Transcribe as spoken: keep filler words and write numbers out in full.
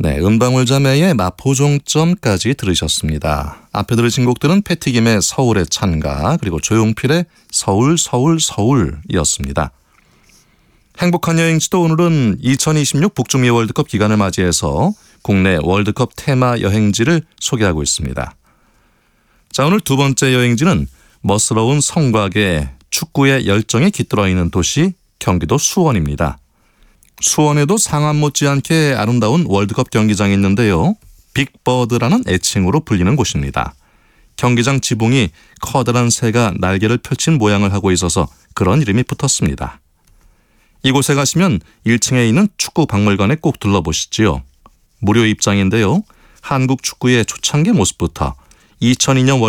네, 은방울자매의 마포종점까지 들으셨습니다. 앞에 들으신 곡들은 패티김의 서울의 찬가, 그리고 조용필의 서울 서울 서울이었습니다. 행복한 여행지도 오늘은 이천이십육 북중미 월드컵 기간을 맞이해서 국내 월드컵 테마 여행지를 소개하고 있습니다. 자, 오늘 두 번째 여행지는 멋스러운 성곽에 축구의 열정이 깃들어 있는 도시 경기도 수원입니다. 수원에도 상암 못지않게 아름다운 월드컵 경기장이 있는데요. 빅버드라는 애칭으로 불리는 곳입니다. 경기장 지붕이 커다란 새가 날개를 펼친 모양을 하고 있어서 그런 이름이 붙었습니다. 이곳에 가시면 일 층에 있는 축구 박물관에 꼭 들러보시지요. 무료 입장인데요. 한국 축구의 초창기 모습부터 이천이 년